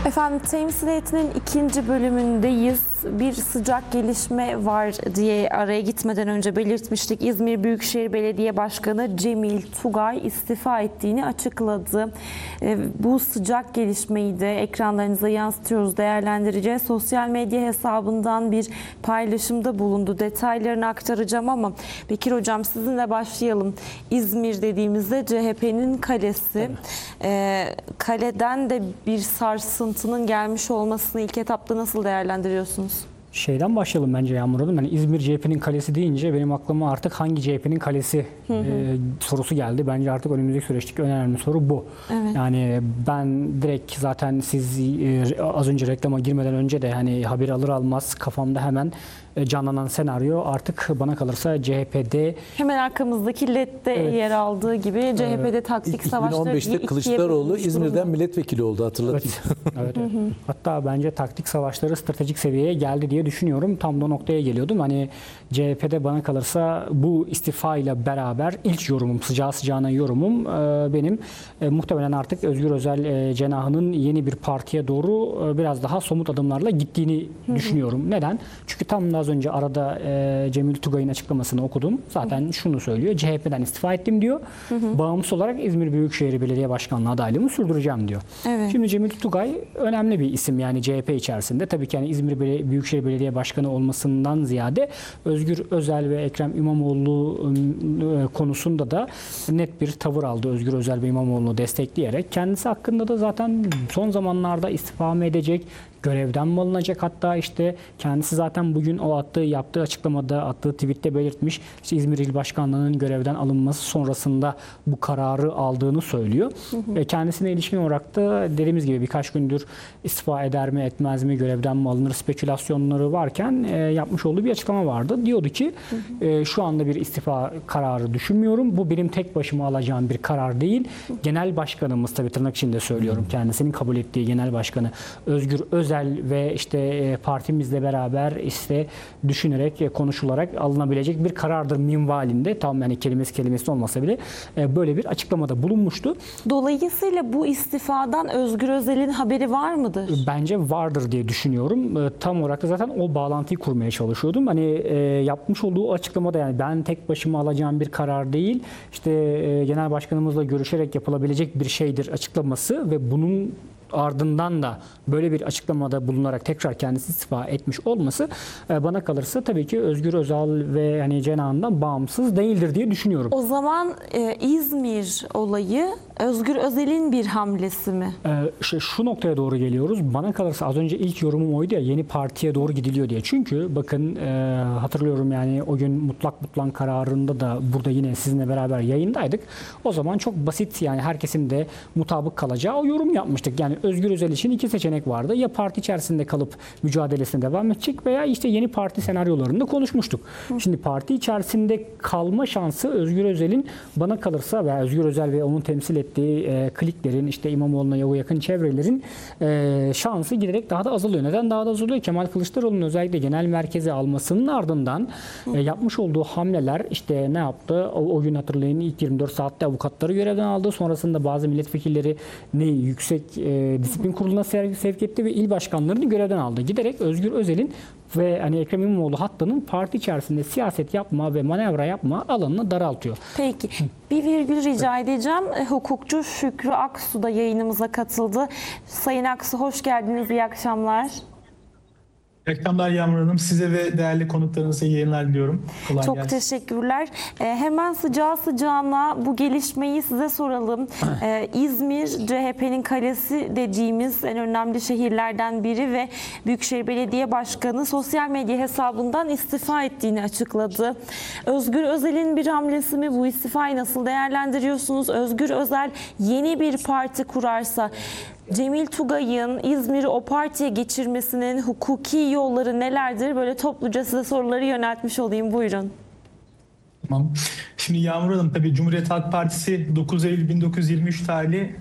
Efendim, temsil heyetinin ikinci bölümündeyiz. Bir sıcak gelişme var diye araya gitmeden önce belirtmiştik. İzmir Büyükşehir Belediye Başkanı Cemil Tugay istifa ettiğini açıkladı. Bu sıcak gelişmeyi de ekranlarınıza yansıtıyoruz, değerlendireceğiz. Sosyal medya hesabından bir paylaşımda bulundu. Detaylarını aktaracağım ama Bekir Hocam, sizinle başlayalım. İzmir dediğimizde CHP'nin kalesi. Kaleden de bir sarsıntının gelmiş olmasını ilk etapta nasıl değerlendiriyorsunuz? Şeyden başlayalım bence Yağmur Hanım. Yani İzmir CHP'nin kalesi deyince benim aklıma artık hangi CHP'nin kalesi sorusu geldi. Bence artık önümüzdeki süreçteki önemli soru bu. Evet. Yani ben direkt zaten siz az önce reklama girmeden önce de hani haberi alır almaz kafamda hemen canlanan senaryo artık bana kalırsa CHP'de hemen arkamızdaki LED'de yer aldığı gibi CHP'de taktik savaşları 2015'te Kılıçdaroğlu İzmir'den milletvekili oldu, hatırlatayım. Evet. Hatta bence taktik savaşları stratejik seviyeye geldi diye düşünüyorum. Tam da o noktaya geliyordum. Hani CHP'de bana kalırsa bu istifa ile beraber ilk yorumum, sıcağı sıcağına yorumum benim muhtemelen artık Özgür Özel cenahının yeni bir partiye doğru biraz daha somut adımlarla gittiğini düşünüyorum. Neden? Çünkü tam da az önce arada Cemil Tugay'ın açıklamasını okudum. Zaten şunu söylüyor. CHP'den istifa ettim diyor. Bağımsız olarak İzmir Büyükşehir Belediye Başkanlığı adaylığımı sürdüreceğim diyor. Evet. Şimdi Cemil Tugay önemli bir isim yani CHP içerisinde. Tabii ki yani İzmir Büyükşehir Belediye Başkanı olmasından ziyade Özgür Özel ve Ekrem İmamoğlu konusunda da net bir tavır aldı. Özgür Özel ve İmamoğlu'nu destekleyerek. Kendisi hakkında da zaten son zamanlarda istifa mı edecek, görevden mi alınacak, hatta işte kendisi zaten bugün o yaptığı açıklamada, attığı tweette belirtmiş. İşte İzmir İl Başkanlığı'nın görevden alınması sonrasında bu kararı aldığını söylüyor. Ve kendisine ilişkin olarak da dediğimiz gibi birkaç gündür istifa eder mi etmez mi, görevden mi alınır spekülasyonları varken yapmış olduğu bir açıklama vardı. Diyordu ki şu anda bir istifa kararı düşünmüyorum. Bu benim tek başıma alacağım bir karar değil. Genel başkanımız, tabii tırnak içinde söylüyorum, kendisinin kabul ettiği genel başkanı Özgür Özel ve işte partimizle beraber işte düşünerek, konuşularak alınabilecek bir karardır minvalinde, tam yani kelimesi olmasa bile böyle bir açıklamada bulunmuştu. Dolayısıyla bu istifadan Özgür Özel'in haberi var mıdır? Bence vardır diye düşünüyorum. Tam olarak da zaten o bağlantıyı kurmaya çalışıyordum. Hani yapmış olduğu açıklamada yani ben tek başıma alacağım bir karar değil, işte genel başkanımızla görüşerek yapılabilecek bir şeydir açıklaması ve bunun ardından da böyle bir açıklamada bulunarak tekrar kendisi istifa etmiş olması bana kalırsa tabii ki Özgür Özel ve yani cenahından bağımsız değildir diye düşünüyorum. O zaman İzmir olayı Özgür Özel'in bir hamlesi mi? Şu noktaya doğru geliyoruz. Bana kalırsa az önce ilk yorumum oydu ya, yeni partiye doğru gidiliyor diye. Çünkü bakın hatırlıyorum yani o gün mutlak butlan kararında da burada yine sizinle beraber yayındaydık. O zaman çok basit, yani herkesin de mutabık kalacağı o yorum yapmıştık. Yani Özgür Özel için iki seçenek vardı. Ya parti içerisinde kalıp mücadelesine devam edecek veya işte yeni parti senaryolarında konuşmuştuk. Şimdi parti içerisinde kalma şansı Özgür Özel'in bana kalırsa veya Özgür Özel ve onun temsil ettiği kliklerin, işte İmamoğlu'na yakın çevrelerin şansı giderek daha da azalıyor. Neden daha da azalıyor? Kemal Kılıçdaroğlu'nun özellikle genel merkeze almasının ardından yapmış olduğu hamleler, işte ne yaptı? O gün hatırlayın, ilk 24 saatte avukatları görevden aldı. Sonrasında bazı milletvekilleri yüksek disiplin kuruluna sevk etti ve il başkanlarını görevden aldı. Giderek Özgür Özel'in ve hani Ekrem İmamoğlu hattının parti içerisinde siyaset yapma ve manevra yapma alanını daraltıyor. Peki. Bir virgül rica edeceğim. Hukukçu Şükrü Aksu da yayınımıza katıldı. Sayın Aksu, hoş geldiniz. İyi akşamlar. İyi akşamlar Yağmur Hanım. Size ve değerli konuklarınıza iyi yayınlar diliyorum. Kolay Çok gelsin. teşekkürler. Hemen sıcağı sıcağına bu gelişmeyi size soralım. İzmir, CHP'nin kalesi dediğimiz en önemli şehirlerden biri ve Büyükşehir Belediye Başkanı sosyal medya hesabından istifa ettiğini açıkladı. Özgür Özel'in bir hamlesi mi? Bu istifayı nasıl değerlendiriyorsunuz? Özgür Özel yeni bir parti kurarsa Cemil Tugay'ın İzmir'i o partiye geçirmesinin hukuki yolları nelerdir? Böyle topluca size soruları yöneltmiş olayım. Buyurun. Tamam. Şimdi Yağmur Hanım, tabii Cumhuriyet Halk Partisi 9 Eylül 1923 tarihli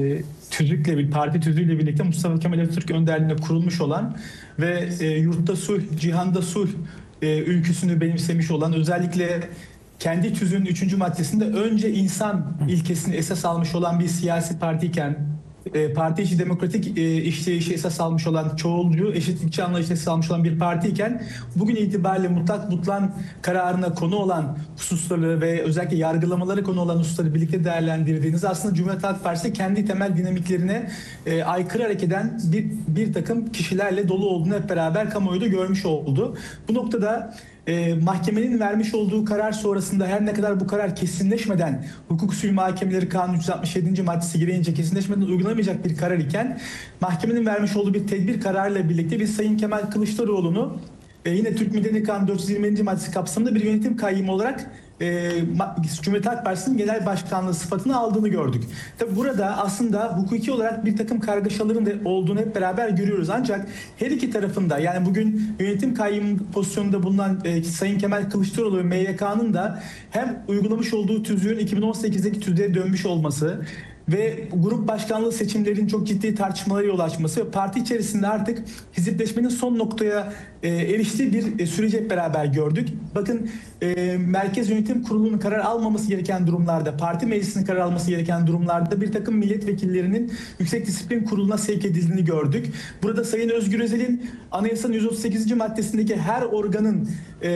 parti tüzüğüyle birlikte Mustafa Kemal Atatürk önderliğinde kurulmuş olan ve yurtta sulh, cihanda sulh ülküsünü benimsemiş olan, özellikle kendi tüzüğünün 3. maddesinde önce insan ilkesini esas almış olan bir siyasi partiyken parti içi demokratik işleyişi esas almış olan, çoğulcu, eşitlikçi anlayışı esas almış olan bir partiyken bugün itibariyle mutlak butlan kararına konu olan hususları ve özellikle yargılamaları konu olan hususları birlikte değerlendirdiğiniz aslında Cumhuriyet Halk Partisi kendi temel dinamiklerine aykırı hareket eden bir takım kişilerle dolu olduğunu hep beraber kamuoyu da görmüş oldu. Bu noktada mahkemenin vermiş olduğu karar sonrasında her ne kadar bu karar kesinleşmeden hukuk usulü muhakemeleri kanun 367. maddesi gereğince kesinleşmeden uygulanamayacak bir karar iken mahkemenin vermiş olduğu bir tedbir kararıyla birlikte biz Sayın Kemal Kılıçdaroğlu'nu yine Türk Medeni Kanunu 420. maddesi kapsamında bir yönetim kayyumu olarak Cumhuriyet Halk Partisi'nin genel başkanlığı sıfatını aldığını gördük. Tabi burada aslında hukuki olarak bir takım kargaşaların da olduğunu hep beraber görüyoruz. Ancak her iki tarafında, yani bugün yönetim kayyumu pozisyonunda bulunan Sayın Kemal Kılıçdaroğlu ve MYK'nın da hem uygulamış olduğu tüzüğün 2018'deki tüzüğe dönmüş olması ve grup başkanlığı seçimlerinin çok ciddi tartışmalara yol açması ve parti içerisinde artık hizipleşmenin son noktaya eriştiği bir süreci hep beraber gördük. Bakın Merkez Yönetim Kurulu'nun karar almaması gereken durumlarda, parti meclisinin karar alması gereken durumlarda bir takım milletvekillerinin Yüksek Disiplin Kurulu'na sevk edildiğini gördük. Burada Sayın Özgür Özel'in Anayasanın 138. maddesindeki her organın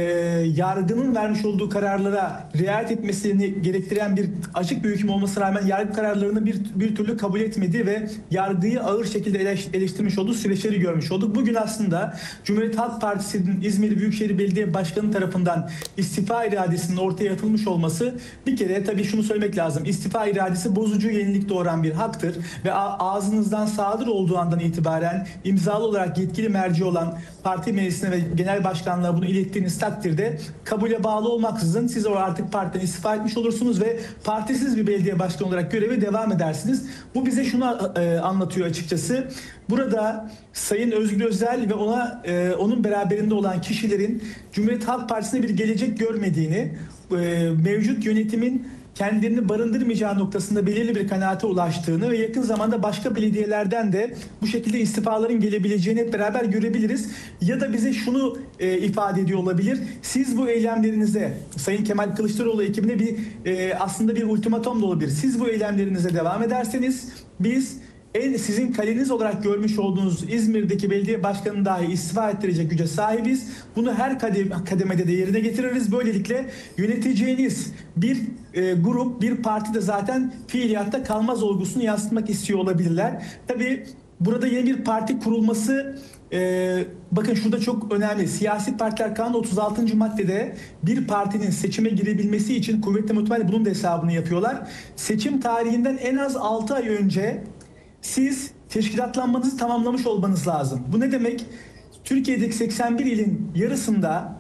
yargının vermiş olduğu kararlara riayet etmesini gerektiren bir açık bir hüküm olmasına rağmen yargı kararlarını bir türlü kabul etmedi ve yargıyı ağır şekilde eleştirmiş olduğu süreçleri görmüş olduk. Bugün aslında Cumhuriyet Halk Partisi'nin İzmir Büyükşehir Belediye Başkanı tarafından istifa iradesinin ortaya atılmış olması, bir kere tabii şunu söylemek lazım. İstifa iradesi bozucu yenilik doğuran bir haktır ve ağzınızdan sadır olduğu andan itibaren imzalı olarak yetkili merci olan parti meclisine ve genel başkanlığa bunu ilettiğiniz takdirde kabule bağlı olmaksızın siz artık partiden istifa etmiş olursunuz ve partisiz bir belediye başkanı olarak göreve devam edersiniz. Bu bize şunu anlatıyor açıkçası. Burada Sayın Özgür Özel ve onun beraberinde olan kişilerin Cumhuriyet Halk Partisi'ne bir gelecek görmediğini, mevcut yönetimin kendilerini barındırmayacağı noktasında belirli bir kanaate ulaştığını ve yakın zamanda başka belediyelerden de bu şekilde istifaların gelebileceğini hep beraber görebiliriz. Ya da bize şunu ifade ediyor olabilir. Siz bu eylemlerinize, Sayın Kemal Kılıçdaroğlu ekibine aslında bir ultimatom da olabilir. Siz bu eylemlerinize devam ederseniz biz sizin kaleniz olarak görmüş olduğunuz İzmir'deki belediye başkanını dahi istifa ettirecek güce sahibiz. Bunu her kademede de yerine getiririz. Böylelikle yöneteceğiniz bir grup, bir parti de zaten fiiliyatta kalmaz olgusunu yansıtmak istiyor olabilirler. Tabii burada yeni bir parti kurulması, bakın şurada çok önemli. Siyasi Partiler Kanunu 36. maddede bir partinin seçime girebilmesi için kuvvetle muhtemel bunun da hesabını yapıyorlar. Seçim tarihinden en az 6 ay önce siz teşkilatlanmanızı tamamlamış olmanız lazım. Bu ne demek? Türkiye'deki 81 ilin yarısında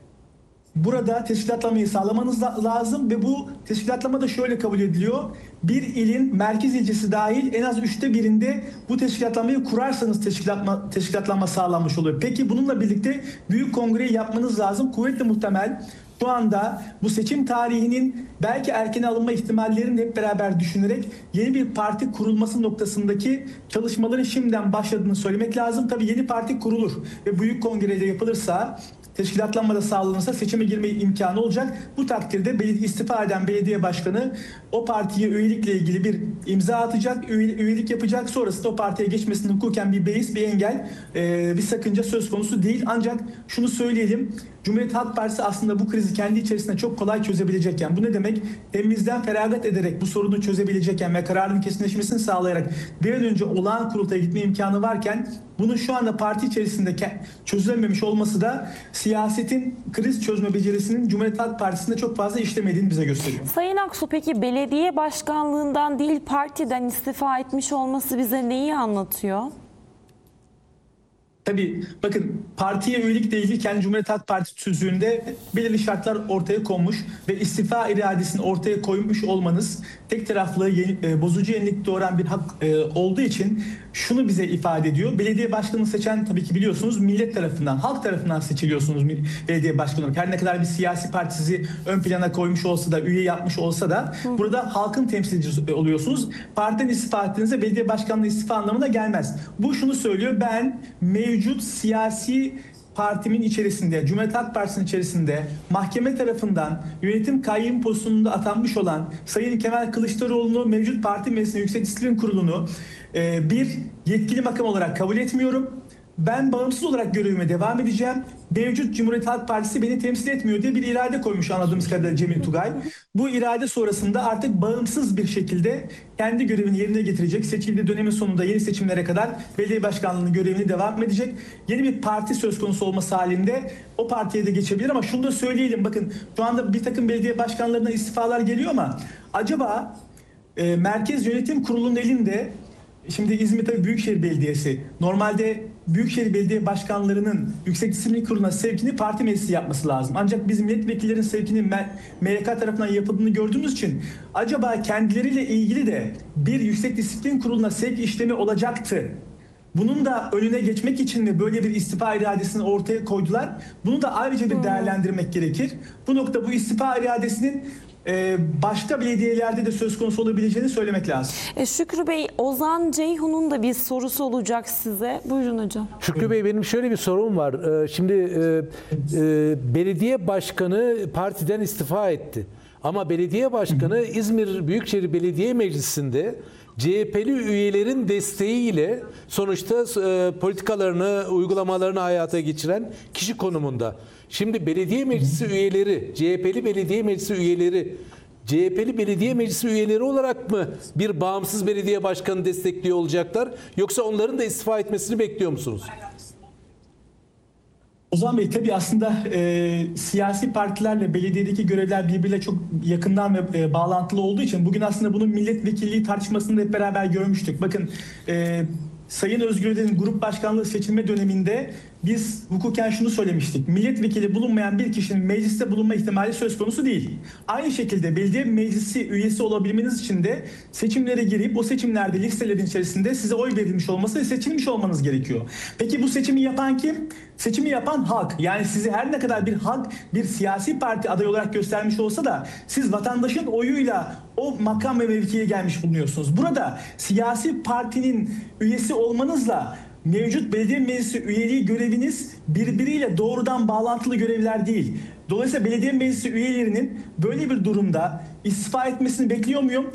burada teşkilatlamayı sağlamanız lazım ve bu teşkilatlama da şöyle kabul ediliyor. Bir ilin merkez ilçesi dahil en az 1/3'ünde bu teşkilatlamayı kurarsanız teşkilatlanma sağlanmış oluyor. Peki bununla birlikte büyük kongreyi yapmanız lazım. Kuvvetle muhtemel şu anda bu seçim tarihinin belki erken alınma ihtimallerini hep beraber düşünerek yeni bir parti kurulması noktasındaki çalışmaların şimdiden başladığını söylemek lazım. Tabii yeni parti kurulur ve büyük kongrede yapılırsa, teşkilatlanma da sağlanırsa seçime girme imkanı olacak. Bu takdirde istifa eden belediye başkanı o partiye üyelikle ilgili bir imza atacak, üyelik yapacak. Sonrasında o partiye geçmesinin hukuken bir beis, bir engel, bir sakınca söz konusu değil. Ancak şunu söyleyelim, Cumhuriyet Halk Partisi aslında bu krizi kendi içerisinde çok kolay çözebilecekken, bu ne demek? Temizden feragat ederek bu sorunu çözebilecekken ve kararın kesinleşmesini sağlayarak bir an önce olağan kurultaya gitme imkanı varken bunun şu anda parti içerisinde çözülememiş olması da siyasetin kriz çözme becerisinin Cumhuriyet Halk Partisi'nde çok fazla işlemediğini bize gösteriyor. Sayın Aksu, peki belediye başkanlığından değil partiden istifa etmiş olması bize neyi anlatıyor? Tabii bakın, partiye üyelikle ilgili kendi Cumhuriyet Halk Partisi tüzüğünde belirli şartlar ortaya konmuş ve istifa iradesini ortaya koymuş olmanız tek taraflı bozucu yenilik doğuran bir hak olduğu için şunu bize ifade ediyor. Belediye başkanını seçen, tabii ki biliyorsunuz, millet tarafından, halk tarafından seçiliyorsunuz belediye başkanı olarak. Her ne kadar bir siyasi parti sizi ön plana koymuş olsa da, üye yapmış olsa da burada halkın temsilcisi oluyorsunuz. Partiden istifa ettiğinizde belediye başkanlığı istifa anlamına gelmez. Bu şunu söylüyor: ben mevcut siyasi partimin içerisinde, Cumhuriyet Halk Partisi'nin içerisinde mahkeme tarafından yönetim kayyum pozisyonunda atanmış olan Sayın Kemal Kılıçdaroğlu'nu mevcut parti meclisinde Yüksek Disiplin Kurulu'nu bir yetkili makam olarak kabul etmiyorum. Ben bağımsız olarak görevime devam edeceğim. Mevcut Cumhuriyet Halk Partisi beni temsil etmiyor diye bir irade koymuş anladığımız kadarıyla Cemil Tugay. Bu irade sonrasında artık bağımsız bir şekilde kendi görevini yerine getirecek. Seçildiği dönemin sonunda yeni seçimlere kadar belediye başkanlığının görevini devam edecek. Yeni bir parti söz konusu olması halinde o partiye de geçebilir ama şunu da söyleyelim. Bakın şu anda bir takım belediye başkanlarına istifalar geliyor ama acaba Merkez Yönetim Kurulu'nun elinde, şimdi İzmir tabii Büyükşehir Belediyesi, normalde Büyükşehir Belediye Başkanlarının Yüksek Disiplin Kurulu'na sevkini parti meclisi yapması lazım. Ancak biz milletvekillerin sevkinin MYK tarafından yapıldığını gördüğümüz için acaba kendileriyle ilgili de bir Yüksek Disiplin Kurulu'na sevk işlemi olacaktı. Bunun da önüne geçmek için mi böyle bir istifa iradesini ortaya koydular? Bunu da ayrıca bir değerlendirmek gerekir. Bu nokta bu istifa iradesinin başka belediyelerde de söz konusu olabileceğini söylemek lazım. Şükrü Bey, Ozan Ceyhun'un da bir sorusu olacak size. Buyurun hocam. Şükrü Bey, benim şöyle bir sorum var. Şimdi belediye başkanı partiden istifa etti. Ama belediye başkanı İzmir Büyükşehir Belediye Meclisi'nde CHP'li üyelerin desteğiyle sonuçta politikalarını, uygulamalarını hayata geçiren kişi konumunda. Şimdi belediye meclisi üyeleri, CHP'li belediye meclisi üyeleri, CHP'li belediye meclisi üyeleri olarak mı bir bağımsız belediye başkanı destekliyor olacaklar? Yoksa onların da istifa etmesini bekliyor musunuz? Ozan Bey, tabii aslında siyasi partilerle belediyedeki görevler birbiriyle çok yakından ve bağlantılı olduğu için bugün aslında bunun milletvekilliği tartışmasını hep beraber görmüştük. Bakın Sayın Özgür Özel'in grup başkanlığı seçilme döneminde biz hukuken şunu söylemiştik. Milletvekili bulunmayan bir kişinin mecliste bulunma ihtimali söz konusu değil. Aynı şekilde belediye meclisi üyesi olabilmeniz için de seçimlere girip o seçimlerde listelerin içerisinde size oy verilmiş olması ve seçilmiş olmanız gerekiyor. Peki bu seçimi yapan kim? Seçimi yapan halk. Yani sizi her ne kadar bir halk bir siyasi parti adayı olarak göstermiş olsa da siz vatandaşın oyuyla o makam ve mevkiye gelmiş bulunuyorsunuz. Burada siyasi partinin üyesi olmanızla mevcut belediye meclisi üyeliği göreviniz birbiriyle doğrudan bağlantılı görevler değil. Dolayısıyla belediye meclisi üyelerinin böyle bir durumda istifa etmesini bekliyor muyum?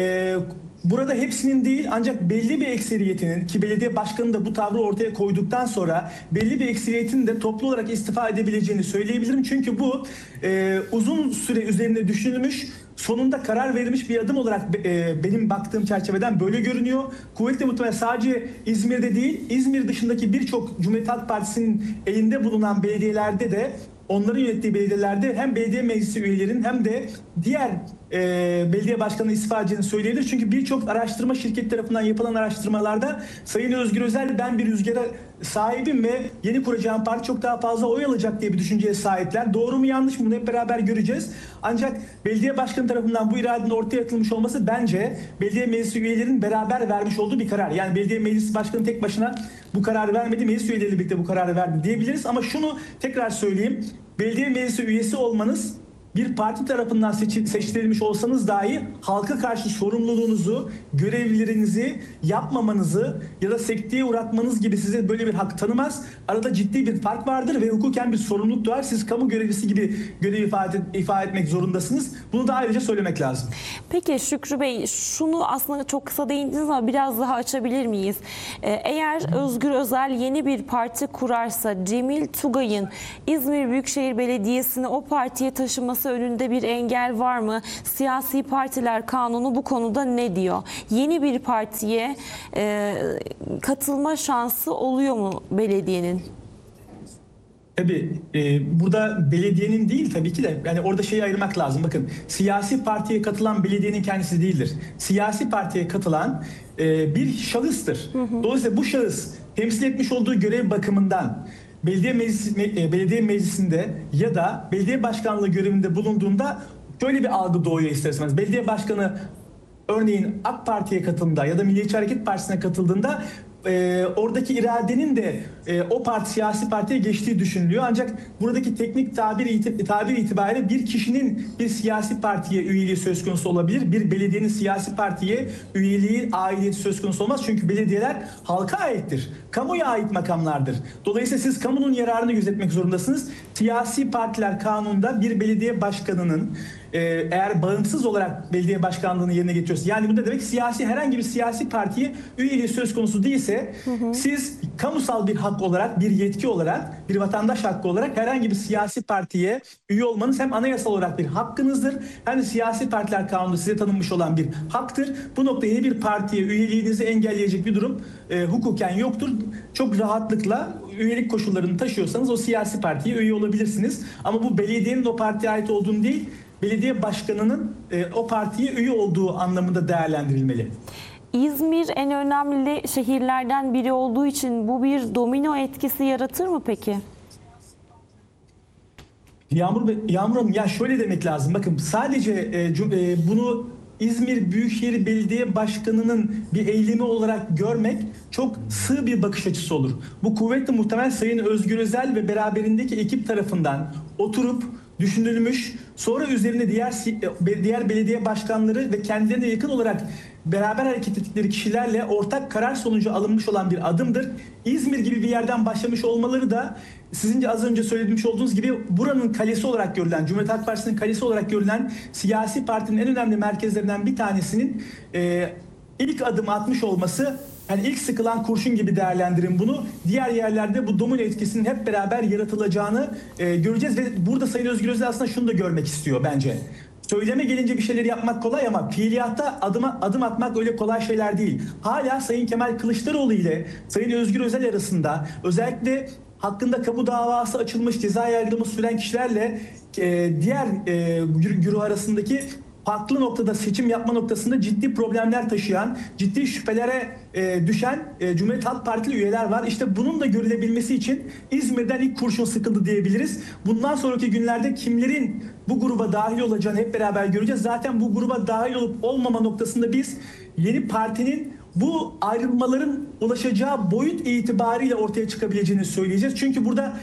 Burada hepsinin değil ancak belli bir ekseriyetinin, ki belediye başkanı da bu tavrı ortaya koyduktan sonra belli bir ekseriyetin de toplu olarak istifa edebileceğini söyleyebilirim. Çünkü bu uzun süre üzerinde düşünülmüş, sonunda karar verilmiş bir adım olarak benim baktığım çerçeveden böyle görünüyor. Kuvvetle muhtemelen sadece İzmir'de değil, İzmir dışındaki birçok Cumhuriyet Halk Partisi'nin elinde bulunan belediyelerde de, onların yönettiği belediyelerde hem belediye meclisi üyelerinin hem de diğer belediye başkanı istifa edeceğini söyleyebilir. Çünkü birçok araştırma şirketi tarafından yapılan araştırmalarda Sayın Özgür Özel ben bir rüzgara sahibim ve yeni kuracağım parti çok daha fazla oy alacak diye bir düşünceye sahipler. Doğru mu yanlış mı bunu hep beraber göreceğiz. Ancak belediye başkanı tarafından bu iradenin ortaya atılmış olması bence belediye meclisi üyelerinin beraber vermiş olduğu bir karar. Yani belediye meclisi başkanı tek başına bu kararı vermedi, meclis üyeleriyle birlikte bu kararı verdi diyebiliriz. Ama şunu tekrar söyleyeyim. Belediye meclisi üyesi olmanız, bir parti tarafından seçtirilmiş olsanız dahi halka karşı sorumluluğunuzu, görevlerinizi yapmamanızı ya da sekteye uğratmanız gibi size böyle bir hak tanımaz. Arada ciddi bir fark vardır ve hukuken bir sorumluluk doğar. Siz kamu görevlisi gibi görev ifade etmek zorundasınız. Bunu da ayrıca söylemek lazım. Peki Şükrü Bey, şunu aslında çok kısa değindiniz ama biraz daha açabilir miyiz? Eğer Özgür Özel yeni bir parti kurarsa Cemil Tugay'ın İzmir Büyükşehir Belediyesi'ni o partiye taşıması önünde bir engel var mı? Siyasi partiler kanunu bu konuda ne diyor? Yeni bir partiye katılma şansı oluyor mu belediyenin? Tabii burada belediyenin değil tabii ki de, yani orada şeyi ayırmak lazım. Bakın, siyasi partiye katılan belediyenin kendisi değildir. Siyasi partiye katılan bir şahıstır. Dolayısıyla bu şahıs temsil etmiş olduğu görev bakımından belediye meclisinde ya da belediye başkanlığı görevinde bulunduğunda şöyle bir algı doğuyor ister istemez. Belediye başkanı örneğin AK Parti'ye katıldığında ya da Milliyetçi Hareket Partisi'ne katıldığında oradaki iradenin de o siyasi partiye geçtiği düşünülüyor. Ancak buradaki teknik tabir itibariyle bir kişinin bir siyasi partiye üyeliği söz konusu olabilir. Bir belediyenin siyasi partiye üyeliği, aidiyeti söz konusu olmaz. Çünkü belediyeler halka aittir. Kamuya ait makamlardır. Dolayısıyla siz kamunun yararını gözetmek zorundasınız. Siyasi partiler kanununda bir belediye başkanının eğer bağımsız olarak belediye başkanlığını yerine getiriyorsa, yani bu da demek herhangi bir siyasi partiye üyeliği söz konusu değilse, siz kamusal bir hak olarak, bir yetki olarak, bir vatandaş hakkı olarak herhangi bir siyasi partiye üye olmanız hem anayasal olarak bir hakkınızdır, hem de siyasi partiler kanunu size tanınmış olan bir haktır. Bu noktada yeni bir partiye üyeliğinizi engelleyecek bir durum hukuken yoktur. Çok rahatlıkla üyelik koşullarını taşıyorsanız o siyasi partiye üye olabilirsiniz. Ama bu belediyenin o partiye ait olduğunu değil, belediye başkanının o partiye üye olduğu anlamında değerlendirilmeli. İzmir en önemli şehirlerden biri olduğu için bu bir domino etkisi yaratır mı peki? Yağmur Hanım, ya şöyle demek lazım. Bakın, sadece bunu İzmir Büyükşehir Belediye Başkanı'nın bir eylemi olarak görmek çok sığ bir bakış açısı olur. Bu kuvvetle muhtemel Sayın Özgür Özel ve beraberindeki ekip tarafından oturup düşünülmüş, sonra üzerine diğer belediye başkanları ve kendilerine yakın olarak beraber hareket ettikleri kişilerle ortak karar sonucu alınmış olan bir adımdır. İzmir gibi bir yerden başlamış olmaları da sizin de az önce söylemiş olduğunuz gibi buranın kalesi olarak görülen, Cumhuriyet Halk Partisi'nin kalesi olarak görülen siyasi partinin en önemli merkezlerinden bir tanesinin ilk adım atmış olması, yani ilk sıkılan kurşun gibi değerlendirin bunu. Diğer yerlerde bu domino etkisinin hep beraber yaratılacağını göreceğiz ve burada Sayın Özgür Özel aslında şunu da görmek istiyor bence. Söyleme gelince bir şeyleri yapmak kolay ama fiiliyatta adım atmak öyle kolay şeyler değil. Hala Sayın Kemal Kılıçdaroğlu ile Sayın Özgür Özel arasında, özellikle hakkında kamu davası açılmış, ceza yargılaması süren kişilerle diğer güruh arasındaki farklı noktada seçim yapma noktasında ciddi problemler taşıyan, ciddi şüphelere düşen Cumhuriyet Halk Partili üyeler var. İşte bunun da görülebilmesi için İzmir'den ilk kurşun sıkıldı diyebiliriz. Bundan sonraki günlerde kimlerin bu gruba dahil olacağını hep beraber göreceğiz. Zaten bu gruba dahil olup olmama noktasında biz yeni partinin bu ayrılmaların ulaşacağı boyut itibariyle ortaya çıkabileceğini söyleyeceğiz. Çünkü burada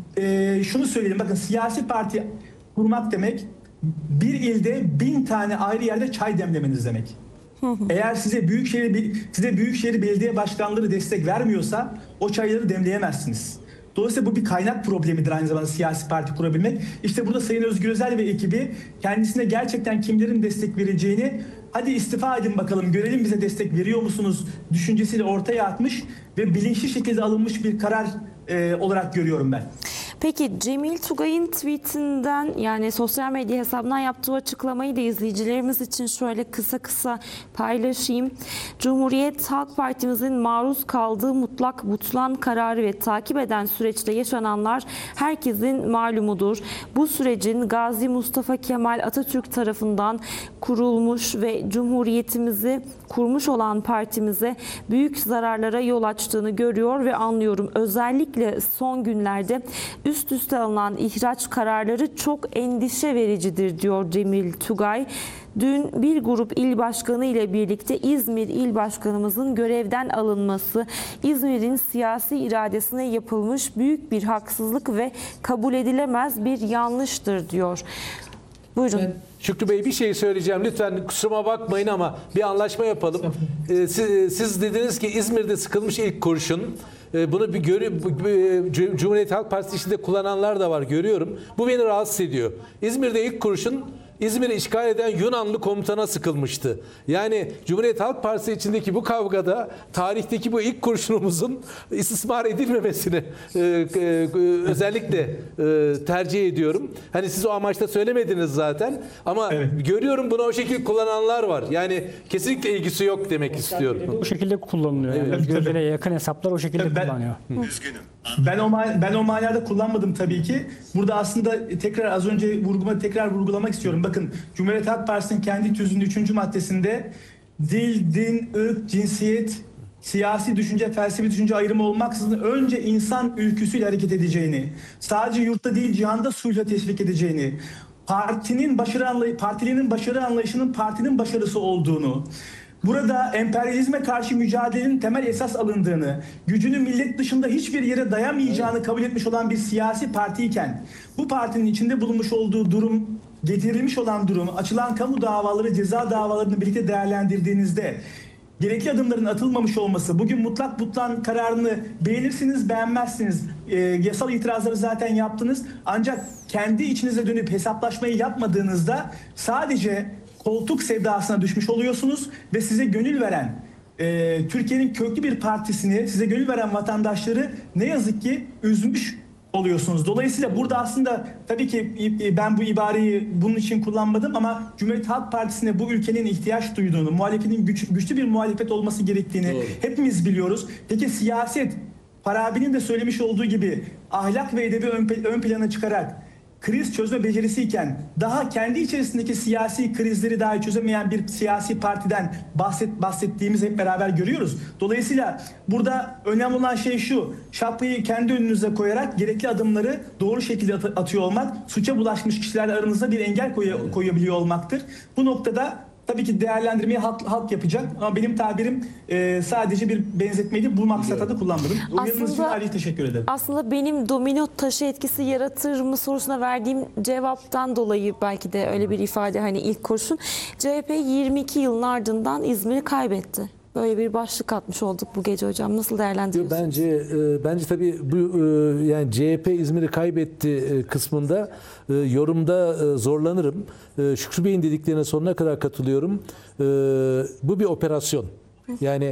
şunu söyleyelim, bakın, siyasi parti kurmak demek, bir ilde 1000 tane ayrı yerde çay demlemeniz demek. Eğer size Büyükşehir Belediye Başkanları destek vermiyorsa o çayları demleyemezsiniz. Dolayısıyla bu bir kaynak problemidir aynı zamanda, siyasi parti kurabilmek. İşte burada Sayın Özgür Özel ve ekibi kendisine gerçekten kimlerin destek vereceğini, hadi istifa edin bakalım görelim bize destek veriyor musunuz düşüncesiyle ortaya atmış ve bilinçli şekilde alınmış bir karar olarak görüyorum ben. Peki Cemil Tugay'ın tweetinden, yani sosyal medya hesabından yaptığı açıklamayı da izleyicilerimiz için şöyle kısa paylaşayım. Cumhuriyet Halk Partimizin maruz kaldığı mutlak butlan kararı ve takip eden süreçte yaşananlar herkesin malumudur. Bu sürecin Gazi Mustafa Kemal Atatürk tarafından kurulmuş ve Cumhuriyetimizi kurmuş olan partimize büyük zararlara yol açtığını görüyor ve anlıyorum. Özellikle son günlerde üst üste alınan ihraç kararları çok endişe vericidir, diyor Cemil Tugay. Dün bir grup il başkanı ile birlikte İzmir İl Başkanımızın görevden alınması İzmir'in siyasi iradesine yapılmış büyük bir haksızlık ve kabul edilemez bir yanlıştır, diyor. Buyurun. Şükrü Bey, bir şey söyleyeceğim. Lütfen kusuruma bakmayın ama bir anlaşma yapalım. Siz dediniz ki İzmir'de sıkılmış ilk kurşun. Bunu Cumhuriyet Halk Partisi içinde kullananlar da var, görüyorum. Bu beni rahatsız ediyor. İzmir'de ilk kurşun İzmir'i işgal eden Yunanlı komutana sıkılmıştı. Yani Cumhuriyet Halk Partisi içindeki bu kavgada tarihteki bu ilk kurşunumuzun istismar edilmemesini özellikle tercih ediyorum. Hani siz o amaçla söylemediniz zaten ama evet, görüyorum bunu o şekilde kullananlar var. Yani kesinlikle ilgisi yok demek istiyorum. Bu şekilde kullanılıyor. Yani Evet. Gözlere yakın hesaplar o şekilde kullanıyor. Üzgünüm. Ben o manada kullanmadım tabii ki. Burada aslında tekrar az önce vurgulamak istiyorum. Bakın, Cumhuriyet Halk Partisi'nin kendi tüzüğünün 3. maddesinde dil, din, ırk, cinsiyet, siyasi düşünce, felsefi düşünce ayrımı olmaksızın önce insan ülküsüyle hareket edeceğini, sadece yurtta değil cihanda sulha teşvik edeceğini, partilinin başarı anlayışının partinin başarısı olduğunu, burada emperyalizme karşı mücadelenin temel esas alındığını, gücünü millet dışında hiçbir yere dayamayacağını kabul etmiş olan bir siyasi partiyken, bu partinin içinde bulunmuş olduğu durum, getirilmiş olan durum, açılan kamu davaları, ceza davalarını birlikte değerlendirdiğinizde gerekli adımların atılmamış olması, bugün mutlak butlan kararını beğenirsiniz, beğenmezsiniz. Yasal itirazları zaten yaptınız. Ancak kendi içinize dönüp hesaplaşmayı yapmadığınızda sadece koltuk sevdasına düşmüş oluyorsunuz ve size gönül veren, Türkiye'nin köklü bir partisini, size gönül veren vatandaşları ne yazık ki üzmüş oluyorsunuz. Dolayısıyla burada aslında tabii ki ben bu ibareyi bunun için kullanmadım ama Cumhuriyet Halk Partisi'ne bu ülkenin ihtiyaç duyduğunu, muhalefetin güçlü bir muhalefet olması gerektiğini hepimiz biliyoruz. Peki siyaset, Farabi'nin de söylemiş olduğu gibi ahlak ve edebi ön plana çıkarak kriz çözme becerisiyken daha kendi içerisindeki siyasi krizleri dahi çözemeyen bir siyasi partiden bahsettiğimizi hep beraber görüyoruz. Dolayısıyla burada önemli olan şey şu: şapkayı kendi önünüze koyarak gerekli adımları doğru şekilde atıyor olmak, suça bulaşmış kişilerle aranızda bir engel koyabiliyor olmaktır. Bu noktada tabii ki değerlendirmeyi halk yapacak ama benim tabirim sadece bir benzetmeydi. Bu maksata da kullanmadım. Uyarınız için ayrıca teşekkür ederim. Aslında benim domino taşı etkisi yaratır mı sorusuna verdiğim cevaptan dolayı belki de öyle bir ifade, hani ilk kurşun. CHP 22 yılın ardından İzmir'i kaybetti. Böyle bir başlık atmış olduk bu gece hocam. Nasıl değerlendiriyorsunuz? Bence tabii bu yani CHP İzmir'i kaybetti kısmında yorumda zorlanırım. Şükrü Bey'in dediklerine sonuna kadar katılıyorum. Bu bir operasyon. Yani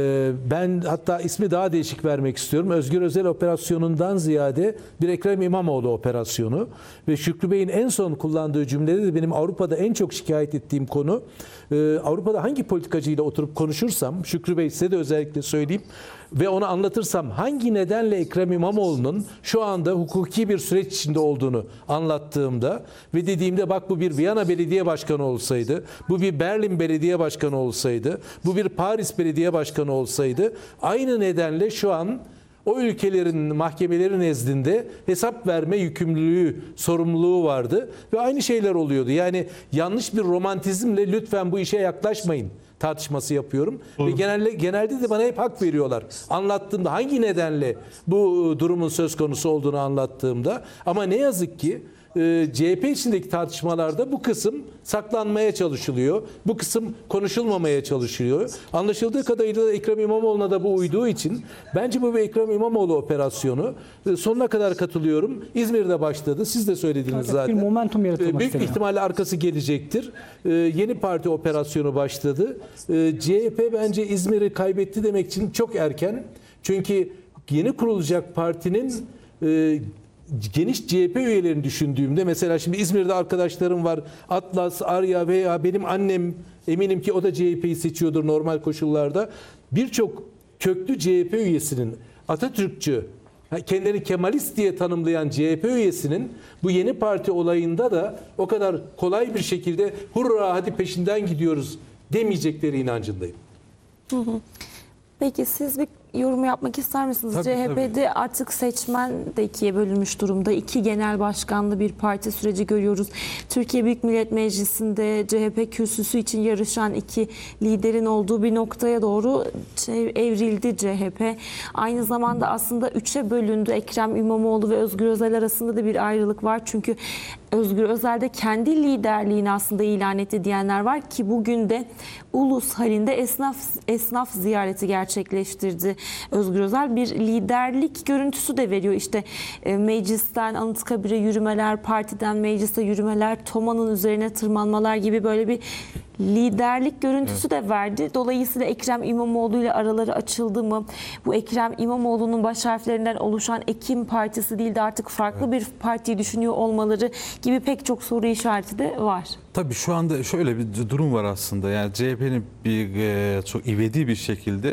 ben hatta ismi daha değişik vermek istiyorum. Özgür Özel operasyonundan ziyade bir Ekrem İmamoğlu operasyonu. Ve Şükrü Bey'in en son kullandığı cümlede de benim Avrupa'da en çok şikayet ettiğim konu, Avrupa'da hangi politikacıyla oturup konuşursam, Şükrü Bey size de özellikle söyleyeyim, ve onu anlatırsam hangi nedenle Ekrem İmamoğlu'nun şu anda hukuki bir süreç içinde olduğunu anlattığımda ve dediğimde bak bu bir Viyana Belediye Başkanı olsaydı, bu bir Berlin Belediye Başkanı olsaydı, bu bir Paris Belediye Başkanı olsaydı aynı nedenle şu an o ülkelerin mahkemeleri nezdinde hesap verme yükümlülüğü, sorumluluğu vardı ve aynı şeyler oluyordu. Yani yanlış bir romantizmle lütfen bu işe yaklaşmayın tartışması yapıyorum. Ve genelde de bana hep hak veriyorlar. Anlattığımda hangi nedenle bu durumun söz konusu olduğunu anlattığımda, ama ne yazık ki CHP içindeki tartışmalarda bu kısım saklanmaya çalışılıyor. Bu kısım konuşulmamaya çalışılıyor. Anlaşıldığı kadarıyla da Ekrem İmamoğlu'na da bu uyduğu için bence bu bir Ekrem İmamoğlu operasyonu. Sonuna kadar katılıyorum. İzmir'de başladı. Siz de söylediniz zaten. Bir momentum yaratılmak Büyük ihtimalle arkası gelecektir. Yeni parti operasyonu başladı. CHP bence İzmir'i kaybetti demek için çok erken. Çünkü yeni kurulacak partinin geniş CHP üyelerini düşündüğümde, mesela şimdi İzmir'de arkadaşlarım var, Atlas, Arya veya benim annem, eminim ki o da CHP'yi seçiyordur normal koşullarda. Birçok köklü CHP üyesinin, Atatürkçü, kendini Kemalist diye tanımlayan CHP üyesinin bu yeni parti olayında da o kadar kolay bir şekilde hurra hadi peşinden gidiyoruz demeyecekleri inancındayım. Peki siz bir yorum yapmak ister misiniz? Tabii, CHP'de tabii. artık seçmen de ikiye bölünmüş durumda. İki genel başkanlı bir parti süreci görüyoruz. Türkiye Büyük Millet Meclisi'nde CHP kürsüsü için yarışan iki liderin olduğu bir noktaya doğru evrildi CHP. Aynı zamanda aslında üçe bölündü. Ekrem İmamoğlu ve Özgür Özel arasında da bir ayrılık var. Çünkü Özgür Özel de kendi liderliğini aslında ilan etti diyenler var ki bugün de ulus halinde esnaf ziyareti gerçekleştirdi. Özgür Özel bir liderlik görüntüsü de veriyor. İşte meclisten Anıtkabir'e yürümeler, partiden meclise yürümeler, Toma'nın üzerine tırmanmalar gibi böyle bir liderlik görüntüsü de verdi. Dolayısıyla Ekrem İmamoğlu ile araları açıldı mı? Bu Ekrem İmamoğlu'nun baş harflerinden oluşan Ekim Partisi değil de artık farklı bir partiyi düşünüyor olmaları gibi pek çok soru işareti de var. Tabii şu anda şöyle bir durum var aslında. Yani CHP'nin çok ivedi bir şekilde